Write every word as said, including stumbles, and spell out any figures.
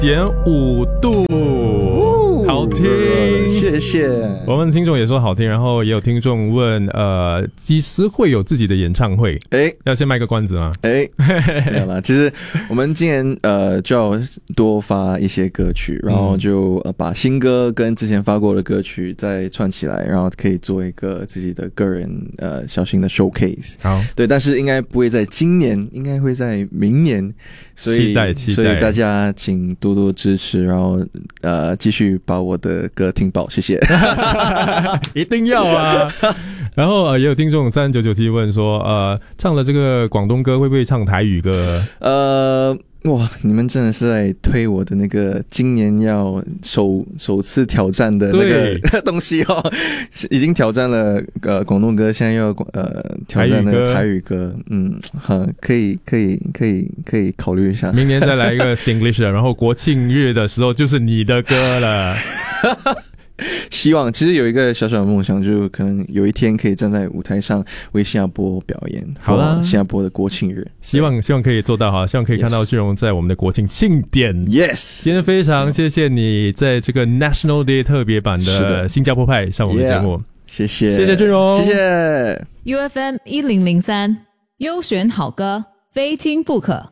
点五度，好听， 谢谢。 我们听众也说好听，然后也有听众问，呃，几时会有自己的演唱会？ 哎， 要先卖个关子吗？ 哎，没有啦。其实我们今年呃就要多发一些歌曲，然后就呃把新歌跟之前发过的歌曲再串起来，然后可以做一个自己的个人呃小型的 showcase。 好， 对，但是应该不会在今年，应该会在明年，所以期待期待， 所以大家请多多支持，然后呃继续把我的歌听爆，谢谢。 一定要啊！然后呃，也有听众三九九七问说，呃，唱了这个广东歌会不会唱台语歌？ 呃。哇，你们真的是在推我的那个今年要首首次挑战的那个东西哦，已经挑战了呃广东歌，现在又要呃挑战那个台语歌，嗯，好，可以可以可以可以考虑一下， 明年再来一个 Singlish 的，然后国庆日的时候就是你的歌了。 希望其实有一个小小的梦想，就可能有一天可以站在舞台上为新加坡表演， 好啦， 新加坡的国庆日， 希望希望可以做到哈，希望可以看到俊荣在我们的国庆庆典。 Yes， 今天非常谢谢你在这个 National Day 特别版的新加坡派上我们的节目， yeah， 谢谢， 谢谢俊荣， 谢谢。 U F M 一零零三优选好歌，非听不可。